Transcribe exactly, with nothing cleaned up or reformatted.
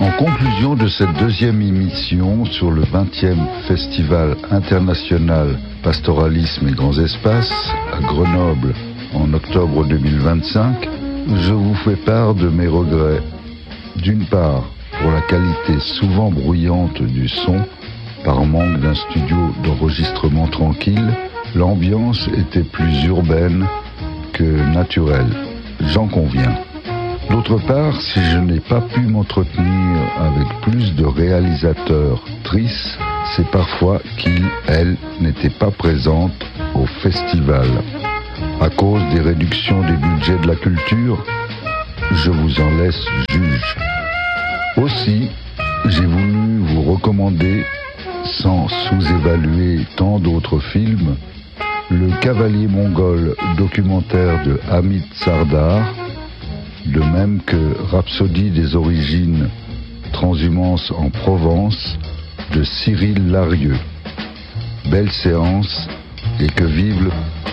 En conclusion de cette deuxième émission sur le vingtième Festival international Pastoralisme et Grands Espaces à Grenoble en octobre deux mille vingt-cinq, je vous fais part de mes regrets. D'une part, pour la qualité souvent bruyante du son, par manque d'un studio d'enregistrement tranquille, l'ambiance était plus urbaine que naturelle, j'en conviens. D'autre part, si je n'ai pas pu m'entretenir avec plus de réalisateurs tristes, c'est parfois qu'ils, elles, n'étaient pas présentes au festival. À cause des réductions des budgets de la culture, je vous en laisse juge. Aussi, j'ai voulu vous recommander, sans sous-évaluer tant d'autres films, Le Cavalier mongol, documentaire de Hamid Sardar, de même que Rhapsodie des origines, transhumance en Provence, de Cyril Larieux. Belle séance et que vive le